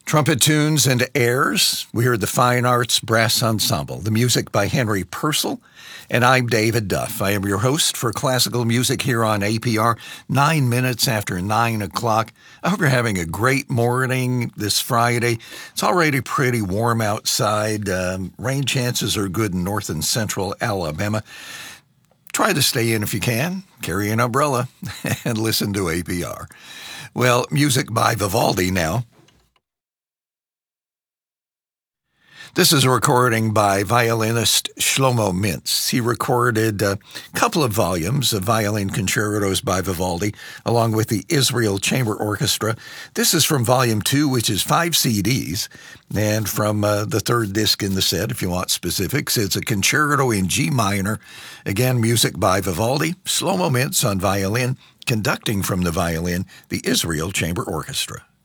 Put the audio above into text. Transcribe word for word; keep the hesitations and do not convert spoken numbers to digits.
Trumpet tunes and airs. We heard the Fine Arts Brass Ensemble, the music by Henry Purcell, and I'm David Duff. I am your host for classical music here on A P R, nine minutes after nine o'clock. I hope you're having a great morning this Friday. It's already pretty warm outside. Um, rain chances are good in north and central Alabama. Try to stay in if you can, carry an umbrella, and listen to A P R. Well, music by Vivaldi now. This is a recording by violinist Shlomo Mintz. He recorded a couple of volumes of violin concertos by Vivaldi, along with the Israel Chamber Orchestra. This is from volume two, which is five C Ds, and from uh, the third disc in the set, if you want specifics. It's a concerto in G minor. Again, music by Vivaldi, Shlomo Mintz on violin, conducting from the violin, the Israel Chamber Orchestra.